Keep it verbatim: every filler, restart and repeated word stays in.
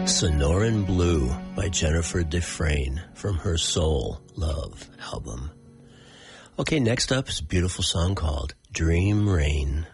Sonoran Blue by Jennifer Dufresne from her Soul Love album. Okay, next up is a beautiful song called Dream Rain.